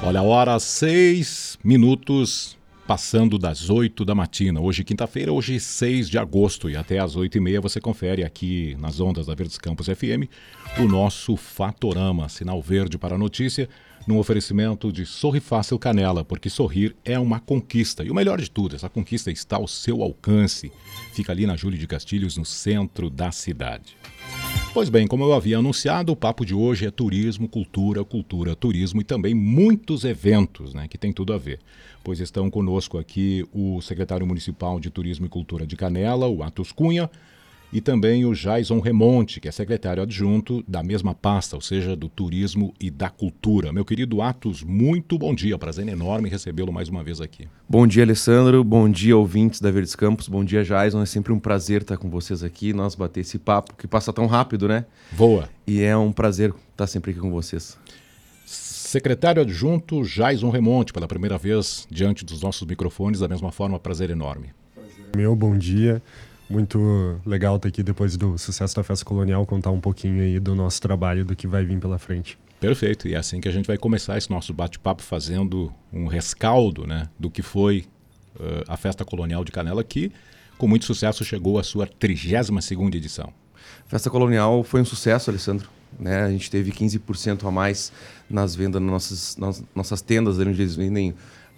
Olha a hora, 6 minutos passando das 8 da matina. Hoje quinta-feira, hoje 6 de agosto e até às 8h30 você confere aqui nas ondas da Verdes Campos FM o nosso Fatorama, sinal verde para a notícia, num oferecimento de Sorri Fácil Canela, porque sorrir é uma conquista. E o melhor de tudo, essa conquista está ao seu alcance. Fica ali na Júlio de Castilhos, no centro da cidade. Pois bem, como eu havia anunciado, o papo de hoje é turismo, cultura, turismo e também muitos eventos, né, que tem tudo a ver. Pois estão conosco aqui o secretário municipal de Turismo e Cultura de Canela, o Atos Cunha, e também o Jaison Remonte, que é secretário adjunto da mesma pasta, ou seja, do turismo e da cultura. Meu querido Atos, muito bom dia, prazer enorme recebê-lo mais uma vez aqui. Bom dia, Alessandro, bom dia, ouvintes da Verdes Campos, bom dia, Jaison, é sempre um prazer estar com vocês aqui, nós bater esse papo, que passa tão rápido, né? Voa. E é um prazer estar sempre aqui com vocês. Secretário adjunto Jaison Remonte, pela primeira vez diante dos nossos microfones, da mesma forma, prazer enorme. Meu, bom dia. Muito legal estar aqui depois do sucesso da Festa Colonial, contar um pouquinho aí do nosso trabalho, do que vai vir pela frente. Perfeito, e é assim que a gente vai começar esse nosso bate-papo fazendo um rescaldo, né, do que foi a Festa Colonial de Canela, que com muito sucesso chegou à sua 32ª edição. A Festa Colonial foi um sucesso, Alessandro. Né? A gente teve 15% a mais nas vendas nas nossas tendas, onde eles vendem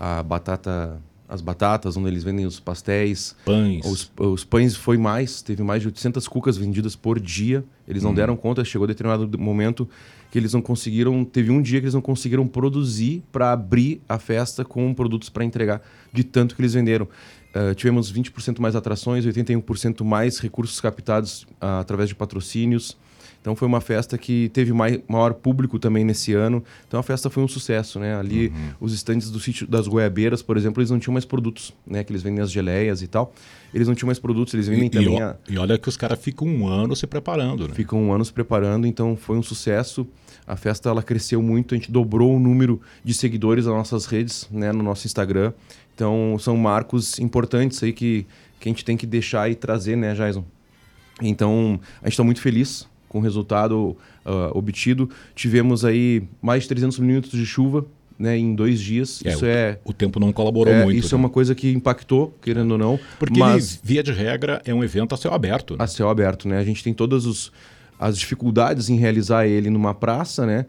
as batatas, onde eles vendem os pastéis. Pães. Os pães teve mais de 800 cucas vendidas por dia. Eles não deram conta, chegou a determinado momento que eles não conseguiram, teve um dia que eles não conseguiram produzir para abrir a festa com produtos para entregar, de tanto que eles venderam. Tivemos 20% mais atrações, 81% mais recursos captados através de patrocínios. Então foi uma festa que teve maior público também nesse ano. Então a festa foi um sucesso, né? Ali os estandes do sítio das Goiabeiras, por exemplo, eles não tinham mais produtos, né? Que eles vendem as geleias e tal. Eles não tinham mais produtos, eles vendem também E olha que os caras ficam um ano se preparando, né? Ficam um ano se preparando, então foi um sucesso. A festa ela cresceu muito, a gente dobrou o número de seguidores nas nossas redes, né? No nosso Instagram. Então são marcos importantes aí que a gente tem que deixar e trazer, né, Jaison? Então a gente está muito feliz com o resultado obtido. Tivemos aí mais de 300 milímetros de chuva, né, em 2 dias. O tempo não colaborou muito. Isso, né? É uma coisa que impactou, querendo ou não. Porque ele, via de regra, é um evento a céu aberto. Né? A céu aberto, né? A gente tem todas as dificuldades em realizar ele numa praça, né?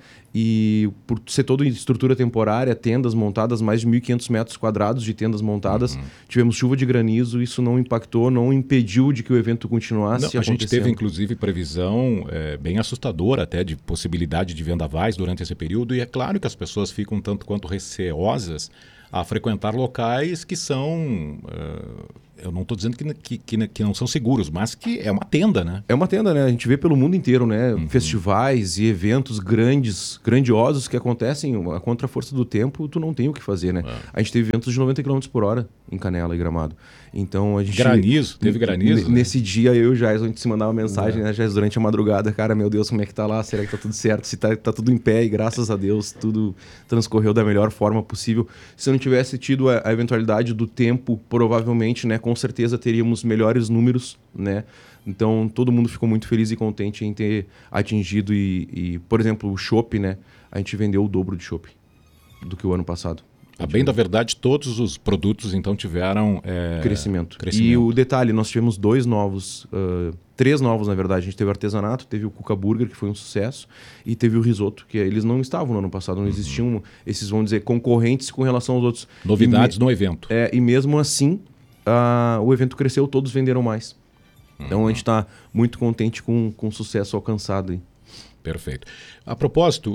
E por ser toda estrutura temporária, tendas montadas, mais de 1.500 metros quadrados de tendas montadas, tivemos chuva de granizo, isso não impactou, não impediu de que o evento continuasse acontecendo. A gente teve, inclusive, previsão bem assustadora até de possibilidade de vendavais durante esse período, e é claro que as pessoas ficam tanto quanto receosas a frequentar locais que são... eu não estou dizendo que não são seguros, mas que é uma tenda, né? É uma tenda, né? A gente vê pelo mundo inteiro, né? Festivais e eventos grandiosos que acontecem a contraforça do tempo, tu não tem o que fazer, né? A gente teve eventos de 90 km por hora em Canela e Gramado. Então a gente... Teve granizo? Nesse dia eu e o Jaison, a gente se mandava mensagem, né, Jaison, durante a madrugada, cara, meu Deus, como é que tá lá? Será que tá tudo certo? Se tá tudo em pé, e graças a Deus tudo transcorreu da melhor forma possível. Se eu não tivesse tido a eventualidade do tempo, provavelmente, né, com certeza teríamos melhores números, né? Então todo mundo ficou muito feliz e contente em ter atingido e por exemplo, o chopp, né? A gente vendeu o dobro de chopp do que o ano passado. A bem da verdade, todos os produtos então tiveram crescimento. E o detalhe, nós tivemos 2 novos, 3 novos na verdade. A gente teve o artesanato, teve o Cuca Burger, que foi um sucesso, e teve o risoto, que eles não estavam no ano passado, não existiam esses, vamos dizer, concorrentes com relação aos outros. Novidades no evento. E mesmo assim, o evento cresceu, todos venderam mais. Então a gente está muito contente com o sucesso alcançado aí. Perfeito. A propósito,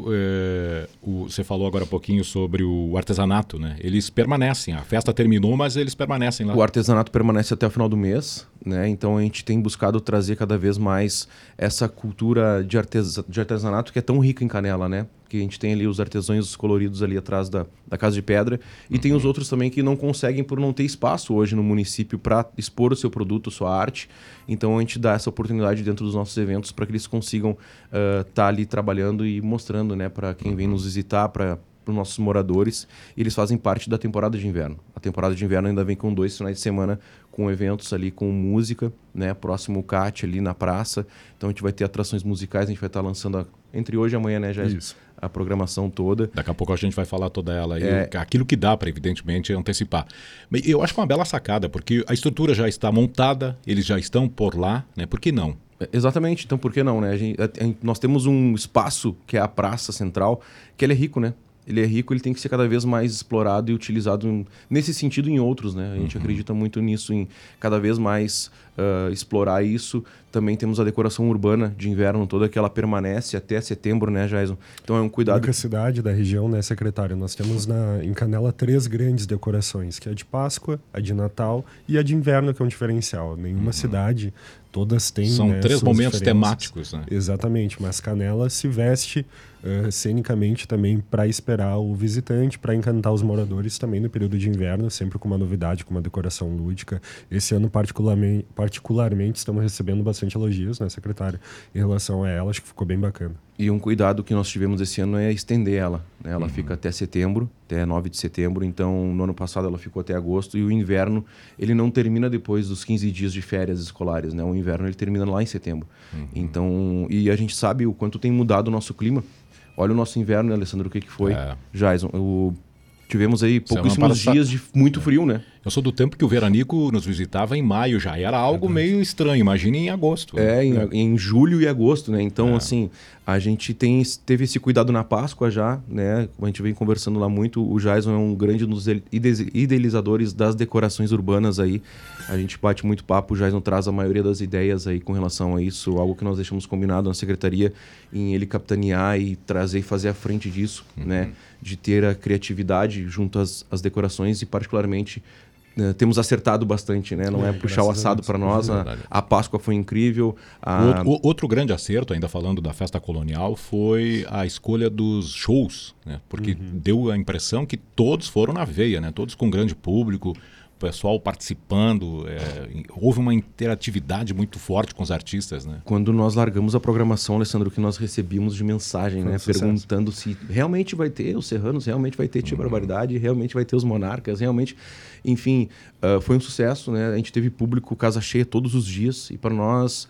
você falou agora há pouquinho sobre o artesanato, né? Eles permanecem, a festa terminou, mas eles permanecem lá. O artesanato permanece até o final do mês, né? Então a gente tem buscado trazer cada vez mais essa cultura de artesanato que é tão rica em Canela, né? Que a gente tem ali os artesãos coloridos ali atrás da Casa de Pedra. E tem os outros também que não conseguem por não ter espaço hoje no município para expor o seu produto, sua arte. Então a gente dá essa oportunidade dentro dos nossos eventos para que eles consigam estar ali trabalhando e mostrando, né, para quem vem nos visitar, para os nossos moradores, e eles fazem parte da temporada de inverno. A temporada de inverno ainda vem com 2 finais de semana com eventos ali com música, né? Próximo o CAT ali na praça. Então a gente vai ter atrações musicais, a gente vai estar lançando entre hoje e amanhã, né, já a programação toda. Daqui a pouco a gente vai falar toda ela aí. Aquilo que dá para, evidentemente, antecipar. Eu acho que é uma bela sacada, porque a estrutura já está montada, eles já estão por lá, né? Por que não? Exatamente, então por que não, né? Nós temos um espaço, que é a Praça Central, que ele é rico, né? Ele é rico, ele tem que ser cada vez mais explorado e utilizado nesse sentido em outros, né? A gente acredita muito nisso, em cada vez mais explorar isso. Também temos a decoração urbana de inverno toda, que ela permanece até setembro, né, Jason? Então é um cuidado... Na cidade da região, né, secretário? Nós temos em Canela 3 grandes decorações, que é a de Páscoa, a de Natal e a de inverno, que é um diferencial. Nenhuma cidade, todas têm, São, né, 3 momentos temáticos, né? Exatamente, mas Canela se veste cenicamente também para esperar o visitante, para encantar os moradores também no período de inverno, sempre com uma novidade, com uma decoração lúdica. Esse ano, particularmente estamos recebendo bastante elogios, né, secretária, em relação a ela. Acho que ficou bem bacana. E um cuidado que nós tivemos esse ano é estender ela, né? Ela fica até setembro, até 9 de setembro. Então, no ano passado ela ficou até agosto. E o inverno, ele não termina depois dos 15 dias de férias escolares, né? O inverno, ele termina lá em setembro. Então, e a gente sabe o quanto tem mudado o nosso clima. Olha o nosso inverno, né, Alessandro? O que foi? Jason, tivemos aí pouquíssimos dias de muito frio, né? Eu sou do tempo que o veranico nos visitava em maio já. Era algo meio estranho. Imagine em agosto. Em julho e agosto, né? Então, assim, a gente teve esse cuidado na Páscoa já, né? A gente vem conversando lá muito. O Jason é um grande dos idealizadores das decorações urbanas aí. A gente bate muito papo. O Jason traz a maioria das ideias aí com relação a isso. Algo que nós deixamos combinado na secretaria em ele capitanear e trazer e fazer à frente disso, né? De ter a criatividade junto às decorações e particularmente... temos acertado bastante, né? Não é puxar o assado para nós. A Páscoa foi incrível. Outro grande acerto, ainda falando da festa colonial, foi a escolha dos shows, né? Porque deu a impressão que todos foram na veia, né? Todos com grande público, o pessoal participando. Houve uma interatividade muito forte com os artistas, né? Quando nós largamos a programação, Alessandro, que nós recebíamos de mensagem, né? Perguntando se realmente vai ter os Serranos, realmente vai ter Tia Barbaridade, realmente vai ter os Monarcas, realmente... Enfim, foi um sucesso, né? A gente teve público casa cheia todos os dias e para nós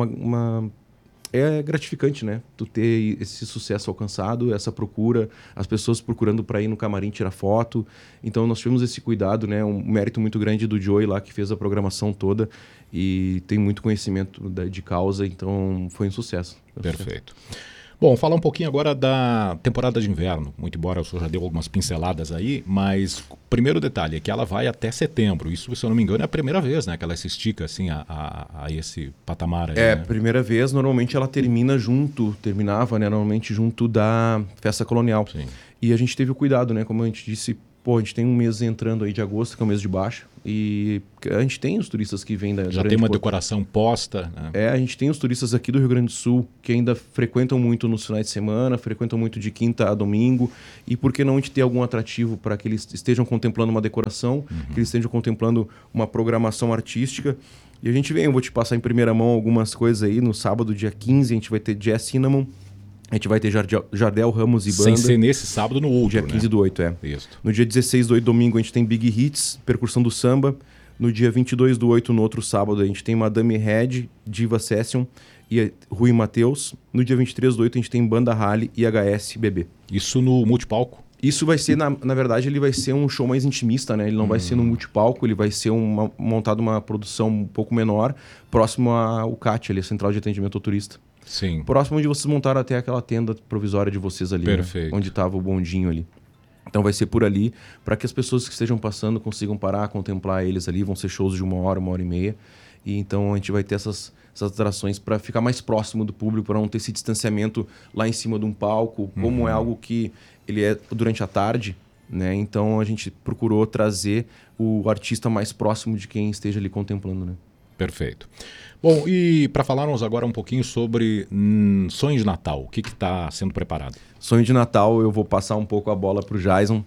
é gratificante, né? Tu ter esse sucesso alcançado, essa procura, as pessoas procurando para ir no camarim tirar foto. Então nós tivemos esse cuidado, né? Um mérito muito grande do Joey lá que fez a programação toda e tem muito conhecimento de causa, então foi um sucesso. Perfeito. Bom, falar um pouquinho agora da temporada de inverno. Muito embora o senhor já deu algumas pinceladas aí, mas o primeiro detalhe é que ela vai até setembro. Isso, se eu não me engano, é a primeira vez, né, que ela se estica assim a esse patamar aí, né? Primeira vez, normalmente ela terminava, né, normalmente junto da festa colonial. Sim. E a gente teve o cuidado, né, como a gente disse, a gente tem um mês entrando aí de agosto, que é o mês de baixa, e a gente tem os turistas que vêm da... Já tem uma decoração posta, né? A gente tem os turistas aqui do Rio Grande do Sul que ainda frequentam muito nos finais de semana, frequentam muito de quinta a domingo, e por que não a gente ter algum atrativo para que eles estejam contemplando uma decoração, que eles estejam contemplando uma programação artística. E a gente vem, eu vou te passar em primeira mão algumas coisas aí. No sábado, dia 15, a gente vai ter Jazz Cinnamon. A gente vai ter Jardel, Ramos e Banda. Sem ser nesse sábado, no outro, dia 15 do 8, Isso. No dia 16 do 8, domingo, a gente tem Big Hits, percussão do samba. No dia 22 do 8, no outro sábado, a gente tem Madame Red, Diva Session e Rui Matheus. No dia 23 do 8, a gente tem Banda Rally e HS Bebê. Isso no multipalco? Isso vai ser, na verdade, ele vai ser um show mais intimista, né? Ele não vai ser no multipalco, ele vai ser montado uma produção um pouco menor, próximo ao CAT, ali, a Central de Atendimento ao Turista. Sim. Próximo onde vocês montaram até aquela tenda provisória de vocês ali, perfeito, né? Onde estava o bondinho ali. Então vai ser por ali, para que as pessoas que estejam passando consigam parar, contemplar eles ali. Vão ser shows de 1 hora, 1h30. E então a gente vai ter essas atrações para ficar mais próximo do público, para não ter esse distanciamento lá em cima de um palco, como é algo que ele é durante a tarde, né? Então a gente procurou trazer o artista mais próximo de quem esteja ali contemplando, né? Perfeito. Bom, e para falarmos agora um pouquinho sobre Sonho de Natal, o que está sendo preparado? Sonho de Natal, eu vou passar um pouco a bola para o Jason.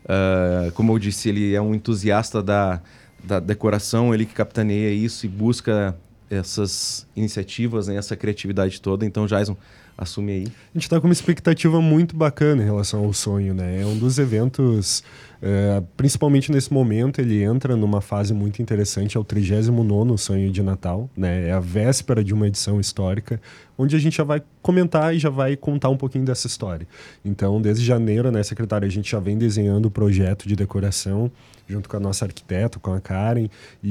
Como eu disse, ele é um entusiasta da decoração, ele que capitaneia isso e busca essas iniciativas, né, essa criatividade toda. Então, Jason, assume aí. A gente está com uma expectativa muito bacana em relação ao sonho, né? É um dos eventos, principalmente nesse momento, ele entra numa fase muito interessante, é o 39º Sonho de Natal, né? É a véspera de uma edição histórica, onde a gente já vai comentar e já vai contar um pouquinho dessa história. Então, desde janeiro, né, secretária, a gente já vem desenhando o projeto de decoração, junto com a nossa arquiteta, com a Karen,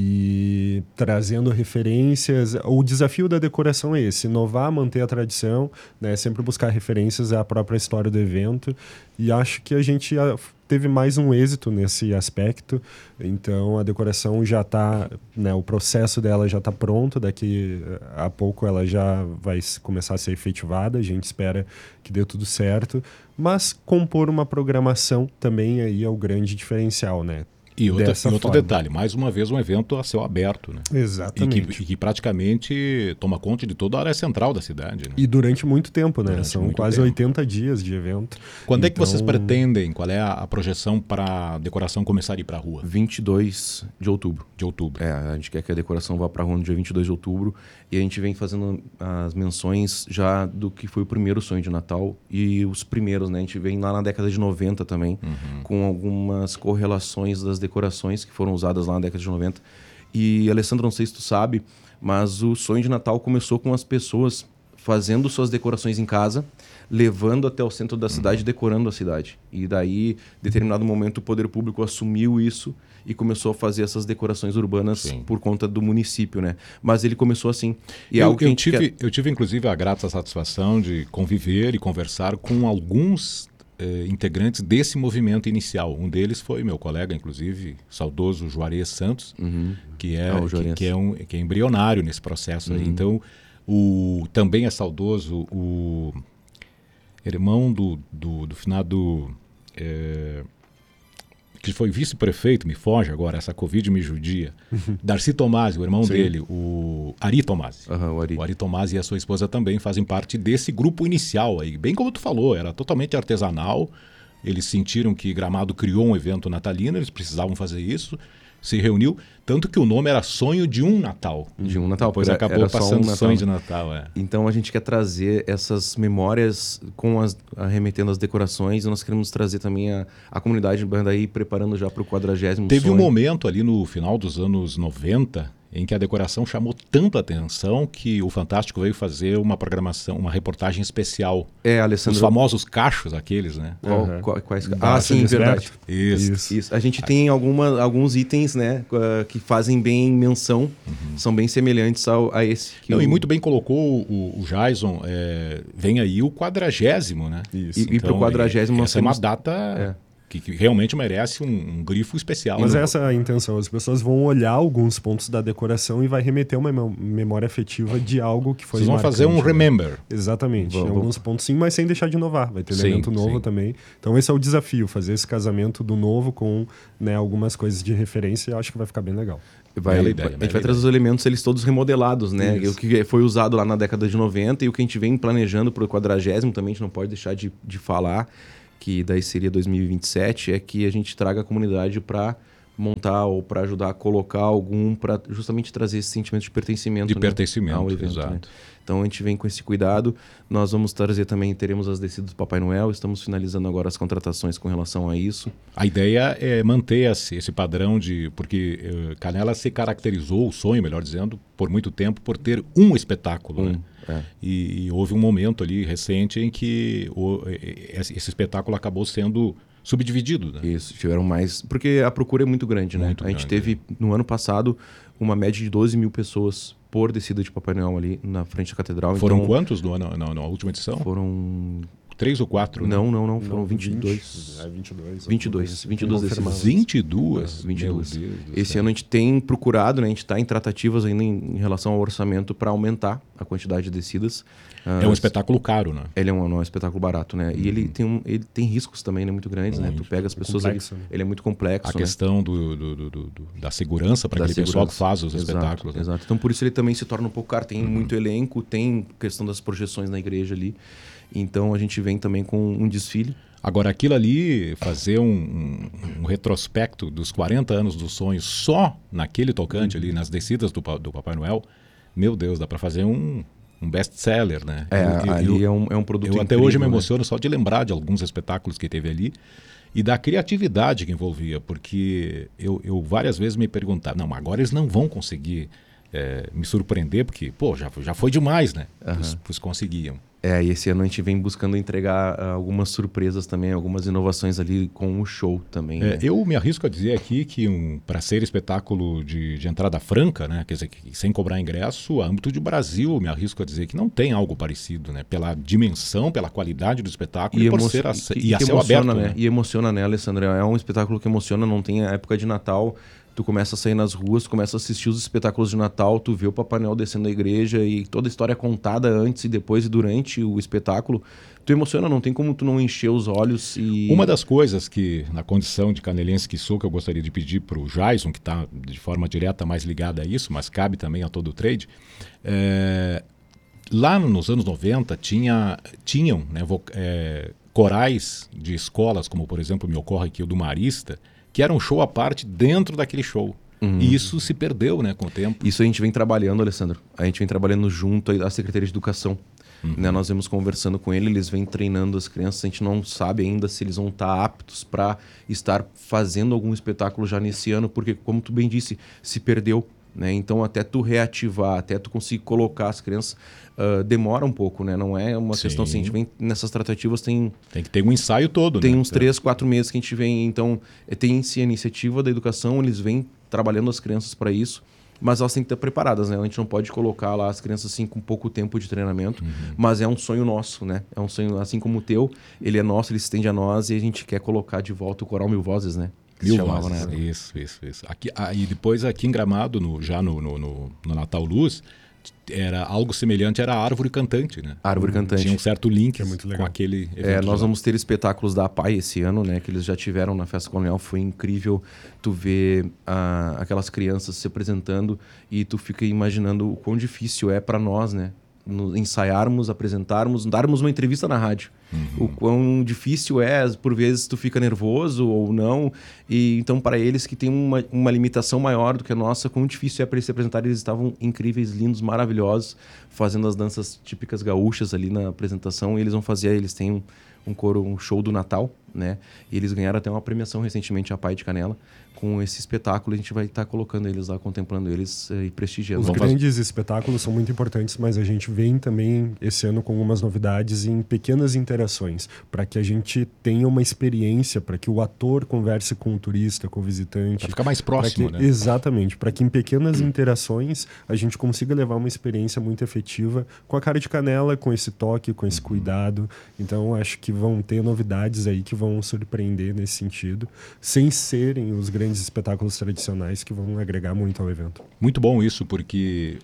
e trazendo referências. O desafio da decoração é esse, inovar, manter a tradição, né, sempre buscar referências à própria história do evento, e acho que a gente teve mais um êxito nesse aspecto. Então a decoração já está, né, o processo dela já está pronto, daqui a pouco ela já vai começar a ser efetivada, a gente espera que dê tudo certo, mas compor uma programação também aí é o grande diferencial, né? E outro detalhe, mais uma vez um evento a céu aberto, né? Exatamente. E que praticamente toma conta de toda a área central da cidade, né? E durante muito tempo, né? Durante São muito quase tempo. 80 dias de evento. Quando é que vocês pretendem, qual é a projeção para a decoração começar a ir para a rua? 22 de outubro. De outubro. A gente quer que a decoração vá para a rua no dia 22 de outubro e a gente vem fazendo as menções já do que foi o primeiro sonho de Natal e os primeiros, né? A gente vem lá na década de 90 também, com algumas correlações das decorações que foram usadas lá na década de 90. E, Alessandro, não sei se tu sabe, mas o sonho de Natal começou com as pessoas fazendo suas decorações em casa, levando até o centro da cidade, decorando a cidade. E daí, em determinado momento, o poder público assumiu isso e começou a fazer essas decorações urbanas por conta do município, né? Mas ele começou assim. E eu tive, inclusive, a grata satisfação de conviver e conversar com alguns integrantes desse movimento inicial. Um deles foi meu colega, inclusive, saudoso Juarez Santos, que é embrionário nesse processo aí. Então, também é saudoso o irmão do finado, que foi vice-prefeito, me foge agora, essa Covid me judia, Darcy Tomasi, o irmão dele, o Ari Tomasi. O Ari Tomasi e a sua esposa também fazem parte desse grupo inicial aí, bem como tu falou, era totalmente artesanal. Eles sentiram que Gramado criou um evento natalino, eles precisavam fazer isso, se reuniu, tanto que o nome era Sonho de um Natal. De um Natal, depois acabou passando Sonho de Natal. Então a gente quer trazer essas memórias arremetendo as decorações, e nós queremos trazer também a comunidade daí preparando já para o 40º Teve sonho. um momento ali no final dos anos 90 em que a decoração chamou tanta atenção que o Fantástico veio fazer uma programação, uma reportagem especial. Alessandro. Os famosos cachos aqueles, né? Quais? Sim, verdade. Isso. A gente tem alguns itens, né, que fazem bem menção, são bem semelhantes a esse. E muito bem colocou o Jason, vem aí o 40º, né? Isso. E para o 40º essa é uma data que realmente merece um grifo especial. Mas essa é a intenção, as pessoas vão olhar alguns pontos da decoração e vai remeter uma memória afetiva de algo que foi Vocês vão fazer um remember. Né? Exatamente, alguns pontos sim, mas sem deixar de inovar, vai ter elemento novo também. Então esse é o desafio, fazer esse casamento do novo com, né, algumas coisas de referência, eu acho que vai ficar bem legal. A gente vai trazer os elementos, eles todos remodelados, né? O que foi usado lá na década de 90 e o que a gente vem planejando para o 40º também, a gente não pode deixar de falar, que daí seria 2027, é que a gente traga a comunidade para montar ou para ajudar a colocar algum, para justamente trazer esse sentimento de pertencimento. De pertencimento, ao evento, exato. Né? Então a gente vem com esse cuidado. Nós vamos trazer também, teremos as descidas do Papai Noel, estamos finalizando agora as contratações com relação a isso. A ideia é manter esse padrão porque Canela se caracterizou, o sonho, melhor dizendo, por muito tempo, por ter um espetáculo, né? E houve um momento ali recente em que esse espetáculo acabou sendo subdividido, né? Isso, tiveram mais... Porque a procura é muito grande, né? A gente teve, no ano passado, uma média de 12 mil pessoas por descida de Papai Noel ali na frente da catedral. Foram quantos na última edição? Foram... 3 ou 4? Não, foram 22. 22 descidas. 22? Esse ano a gente tem procurado, né? A gente está em tratativas ainda em relação ao orçamento para aumentar a quantidade de descidas. É um espetáculo caro, né? Ele não é um espetáculo barato, né? E ele tem riscos também, né? Muito grandes, né? Tu pega as pessoas... Ele é muito complexo, a questão da segurança para aquele pessoal que faz os espetáculos. Exato. Né? Então, por isso ele também se torna um pouco caro. Tem muito elenco, tem questão das projeções na igreja ali. Então a gente vem também com um desfile. Agora, aquilo ali, fazer um retrospecto dos 40 anos do sonho só naquele tocante ali, nas descidas do Papai Noel, meu Deus, dá para fazer um um best-seller, né? Ali é um produto Eu até incrível, hoje me né? emociono só de lembrar de alguns espetáculos que teve ali e da criatividade que envolvia, porque eu várias vezes me perguntava, não, agora eles não vão conseguir me surpreender, porque, pô, já foi demais, né? Pois conseguiam. E esse ano a gente vem buscando entregar algumas surpresas também, algumas inovações ali com o show também. Né? Eu me arrisco a dizer aqui que para ser espetáculo de entrada franca, né, quer dizer, sem cobrar ingresso, âmbito de Brasil, me arrisco a dizer que não tem algo parecido, né, pela dimensão, pela qualidade do espetáculo e por ser a céu aberto. Né? E emociona, né, Alessandro? É um espetáculo que emociona, não tem a época de Natal. Tu começa a sair nas ruas, tu começa a assistir os espetáculos de Natal, tu vê o Papai Noel descendo da igreja e toda a história contada antes e depois e durante o espetáculo. Tu emociona, não tem como tu não encher os olhos e... Uma das coisas que, na condição de canelense que sou, que eu gostaria de pedir para o Jason, que está de forma direta mais ligada a isso, mas cabe também a todo o trade, lá nos anos 90 tinham né, corais de escolas, como por exemplo me ocorre aqui o do Marista, que era um show à parte dentro daquele show. E isso se perdeu, né, com o tempo. Isso a gente vem trabalhando, Alessandro. A gente vem trabalhando junto à Secretaria de Educação. Né? Nós vemos conversando com eles vêm treinando as crianças. A gente não sabe ainda se eles vão estar aptos para estar fazendo algum espetáculo já nesse ano, porque, como tu bem disse, se perdeu. Né? Então, até tu reativar, até tu conseguir colocar as crianças, demora um pouco, né? Não é uma questão assim, a gente vem nessas tratativas, tem que ter um ensaio todo, tem né? uns 3, 4 meses que a gente vem, então, tem-se a iniciativa da educação, eles vêm trabalhando as crianças para isso, mas elas têm que estar preparadas, né? A gente não pode colocar lá as crianças assim com pouco tempo de treinamento, mas é um sonho nosso, né? É um sonho assim como o teu, ele é nosso, ele se estende a nós e a gente quer colocar de volta o Coral Mil Vozes, né? Mil Vozes, né? Isso. Aqui, e depois aqui em Gramado, já no Natal Luz, era algo semelhante, era a Árvore Cantante, né? Árvore Cantante. Tinha um certo link muito legal. com aquele evento. Nós vamos ter espetáculos da APAI esse ano, né? Que eles já tiveram na Festa Colonial. Foi incrível tu ver aquelas crianças se apresentando e tu fica imaginando o quão difícil é para nós, né? Ensaiarmos, apresentarmos, darmos uma entrevista na rádio. O quão difícil é, por vezes tu fica nervoso ou não. E então, para eles que tem uma limitação maior do que a nossa, quão difícil é para eles se apresentarem. Eles estavam incríveis, lindos, maravilhosos, fazendo as danças típicas gaúchas ali na apresentação. E eles têm um show do Natal, né? E eles ganharam até uma premiação recentemente, a Pai de Canela. Com esse espetáculo, a gente vai estar colocando eles lá, contemplando eles e prestigiando. Os grandes espetáculos são muito importantes, mas a gente vem também esse ano com algumas novidades em pequenas interações, para que a gente tenha uma experiência, para que o ator converse com o turista, com o visitante. Para ficar mais próximo, né? Exatamente, para que em pequenas interações a gente consiga levar uma experiência muito efetiva com a cara de canela, com esse toque, com esse cuidado. Então, acho que vão ter novidades aí que vão surpreender nesse sentido, sem serem os grandes espetáculos tradicionais que vão agregar muito ao evento. Muito bom isso, porque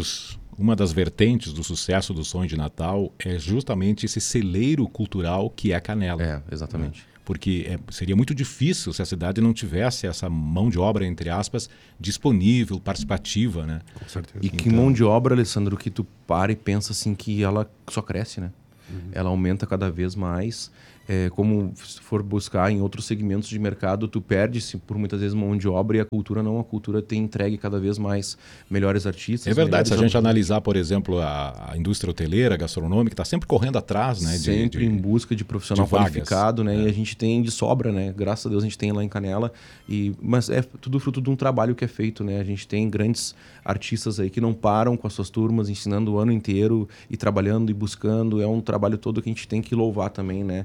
uma das vertentes do sucesso do Sonho de Natal é justamente esse celeiro cultural que é Canela. Exatamente. Porque seria muito difícil se a cidade não tivesse essa mão de obra, entre aspas, disponível, participativa, né? Com certeza. E que mão de obra, Alessandro, que tu para e pensa assim que ela só cresce, né? Ela aumenta cada vez mais. Como se for buscar em outros segmentos de mercado, tu perde-se por muitas vezes mão de obra e a cultura não. A cultura tem entregue cada vez mais melhores artistas. É verdade, se a gente analisar, por exemplo, a indústria hoteleira, gastronômica, está sempre correndo atrás, né? Sempre em busca de profissional qualificado, né? E a gente tem de sobra, né? Graças a Deus a gente tem lá em Canela. Mas é tudo fruto de um trabalho que é feito, né? A gente tem grandes artistas aí que não param com as suas turmas, ensinando o ano inteiro e trabalhando e buscando. É um trabalho todo que a gente tem que louvar também, né?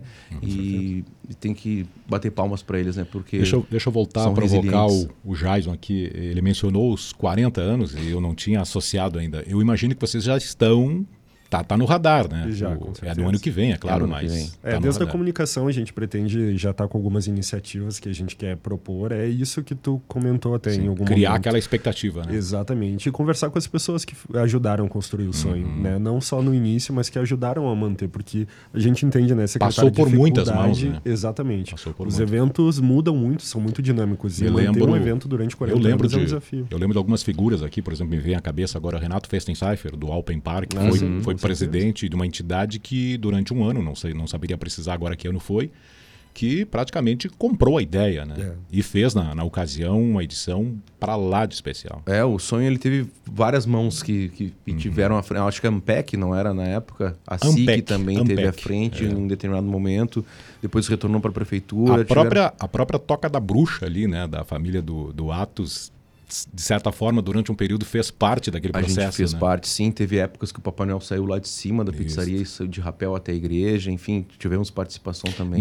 E tem que bater palmas para eles, né? Porque deixa eu voltar a provocar o Jason aqui. Ele mencionou os 40 anos e eu não tinha associado ainda. Eu imagino que vocês já estão... Tá no radar, né? Já, com certeza. No ano que vem, é claro, mas... Desde a comunicação a gente pretende já estar com algumas iniciativas que a gente quer propor. É isso que tu comentou até em algum criar momento. Aquela expectativa, né? Exatamente. E conversar com as pessoas que ajudaram a construir o sonho, né? Não só no início, mas que ajudaram a manter. Porque a gente entende, né? Passou por muitas mãos, né? Exatamente. Os eventos mudam muito, são muito dinâmicos. E manter um evento durante 40 anos é um desafio. Eu lembro de algumas figuras aqui, por exemplo, me vem à cabeça agora Renato Festenseifer, do Alpen Park, foi presidente de uma entidade que durante um ano, não saberia precisar agora que ano foi, que praticamente comprou a ideia, né? É. E fez, na ocasião, uma edição para lá de especial. O Sonho ele teve várias mãos que tiveram a frente. Acho que a Ampec não era na época. A SIC Ampec, também Ampec, teve à frente em um determinado momento. Depois retornou para a prefeitura. A própria Toca da Bruxa ali, né? Da família do Atos, de certa forma, durante um período fez parte daquele processo. A gente fez né? parte, sim. Teve épocas que o Papai Noel saiu lá de cima da pizzaria e saiu de rapel até a igreja. Enfim, tivemos participação também.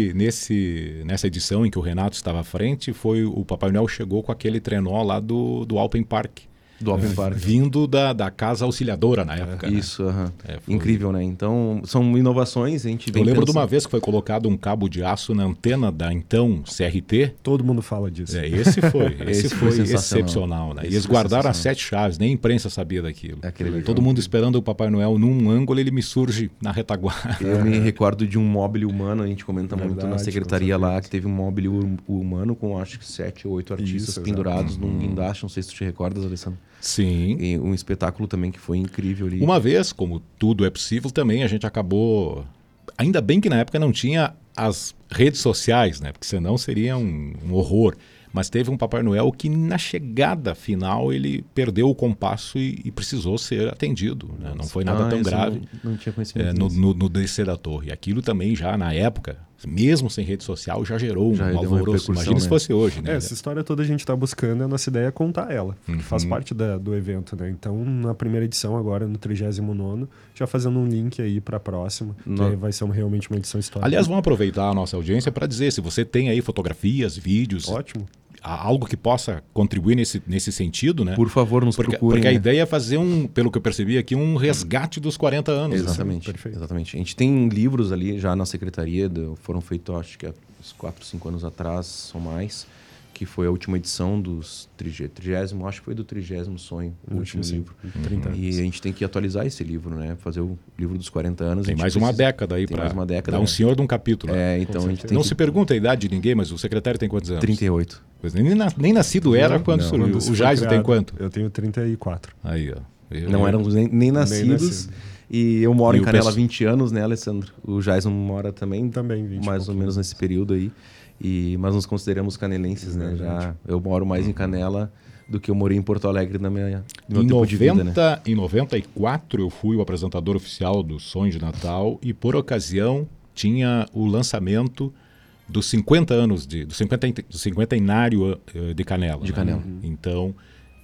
Nessa edição em que o Renato estava à frente, foi o Papai Noel chegou com aquele trenó lá do Alpen Park. Do Alpen Park. Vindo da Casa Auxiliadora na época. Isso, né? Incrível, né? Então, são inovações. A gente vem Eu lembro pensando... de uma vez que foi colocado um cabo de aço na antena da então CRT. Todo mundo fala disso. Esse foi sensacional. excepcional. Né? E eles guardaram as 7 chaves, nem a imprensa sabia daquilo. Todo mundo esperando o Papai Noel num ângulo, ele me surge na retaguarda. Eu me recordo de um móvel humano, a gente comenta muito na secretaria lá, que teve um móvel humano com acho que 7 ou 8 artistas pendurados num guindaste. Não sei se tu te recordas, Alessandro. Sim. E um espetáculo também que foi incrível ali. Uma vez, como tudo é possível, também a gente acabou... Ainda bem que na época não tinha as redes sociais, né? Porque senão seria um horror. Mas teve um Papai Noel que na chegada final ele perdeu o compasso e precisou ser atendido. Né? Não foi nada tão grave. Não tinha conhecimento no descer da torre. Aquilo também já na época, mesmo sem rede social, já gerou um alvoroço. Imagina se fosse hoje. Né? Essa história toda a gente está buscando, a nossa ideia é contar ela, porque faz parte do evento. Né? Então, na primeira edição agora, no 39º, já fazendo um link aí para a próxima, que aí vai ser realmente uma edição histórica. Aliás, vamos aproveitar a nossa audiência para dizer, se você tem aí fotografias, vídeos... Ótimo. Algo que possa contribuir nesse sentido, né? Por favor, nos procurem. Porque a ideia é fazer pelo que eu percebi aqui, um resgate dos 40 anos. Exatamente. Perfeito. Exatamente. A gente tem livros ali já na secretaria, foram feitos acho que há uns 4, 5 anos atrás, ou mais, que foi a última edição dos 30º, acho que foi do 30º Sonho, o último livro. 30 e a gente tem que atualizar esse livro, né? Fazer o livro dos 40 anos. Tem mais uma década aí para dar um senhor de um capítulo. Então a gente tem não se pergunta a idade de ninguém, mas o secretário tem quantos anos? 38. Pois nem nascido era quando surgiu. O Jaiso tem quanto? Eu tenho 34. Aí, ó. Não éramos nem nascidos. E eu moro em Canela há 20 anos, né, Alessandro? O Jason mora também 20 mais ou menos nesse período aí. Mas nos consideramos canelenses, né? Já eu moro mais em Canela do que eu morei em Porto Alegre no meu tempo de vida, né? Em 94 eu fui o apresentador oficial do Sonho de Natal e por ocasião tinha o lançamento dos 50 anos, do cinquentenário de Canela. De Canela. Então,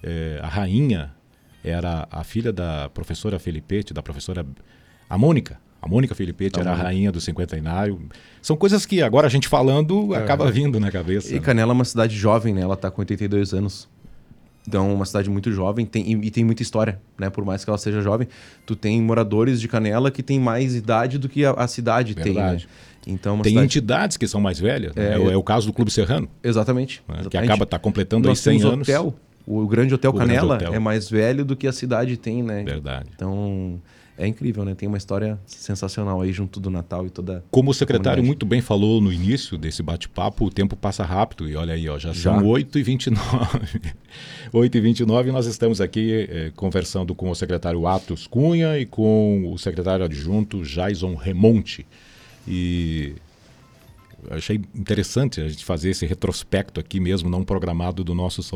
a rainha era a filha da professora Felipetti, a Mônica. A Mônica Felipetti era a rainha do cinquentenário. São coisas que agora a gente falando acaba vindo na cabeça. E Canela é uma cidade jovem, né? Ela está com 82 anos. Então, uma cidade muito jovem e tem muita história, né? Por mais que ela seja jovem, tu tem moradores de Canela que têm mais idade do que a cidade tem, né? Então, tem entidades que são mais velhas. Né? É o caso do Clube Serrano. Exatamente. Né? Que acaba completando aí 100 anos. O Grande Hotel Canela é mais velho do que a cidade tem, né? Verdade. Então, é incrível, né? Tem uma história sensacional aí junto do Natal e toda... Como o secretário muito bem falou no início desse bate-papo, o tempo passa rápido. E olha aí, ó, já são 8h29. 8h29 e nós estamos aqui conversando com o secretário Atos Cunha e com o secretário adjunto Jason Remonte. E eu achei interessante a gente fazer esse retrospecto aqui mesmo, não programado do nosso